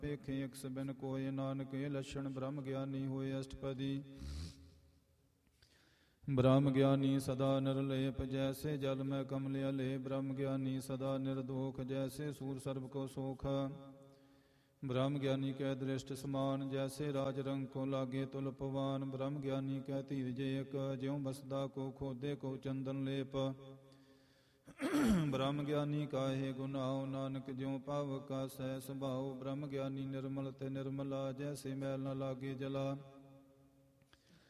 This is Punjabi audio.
ਪੇਖੇ ਇਕਸ ਬਿਨ ਕੋਇ, ਨਾਨਕ ਇਹ ਲੱਛਣ ਬ੍ਰਹਮ ਗਿਆਨੀ ਹੋਏ ਅਸ਼ਟਪਦੀ। ਬ੍ਰਹਮ ਗਿਆਨੀ ਸਦਾ ਨਿਰਲੇਪ, ਜੈਸੇ ਜਲ ਮੈਂ ਕਮਲ ਅਲੇ। ਬ੍ਰਹਮ ਗਿਆਨੀ ਸਦਾ ਨਿਰਦੋਖ, ਜੈਸੇ ਸੂਰ ਸਰਬ ਕੋ ਸੋਖ। ਬ੍ਰਹਮ ਗਿਆਨੀ ਕੈ ਦ੍ਰਿਸ਼ਟ ਸਮਾਨ, ਜੈਸੇ ਰਾਜ ਰੰਗ ਕੋ ਲਾਗੇ ਤੁਲ ਪਵਾਨ। ਬ੍ਰਹਮ ਗਿਆਨੀ ਕੈ ਧੀਰਜ ਏਕ, ਜਿਉ ਬਸਦਾ ਕੋ ਖੋਦੇ ਕੋ ਚੰਦਨ ਲੇਪ। ਬ੍ਰਹਮ ਗਿਆਨੀ ਕਾਹੇ ਗੁਨਾਉ, ਨਾਨਕ ਜਿਉ ਪਾਵ ਕਾ ਸਹਿ ਸੁਭਾਉ। ਬ੍ਰਹਮ ਗਿਆਨੀ ਨਿਰਮਲ ਤੇ ਨਿਰਮਲਾ, ਜੈਸੇ ਮੈਲ ਨ ਲਾਗੇ ਜਲਾ।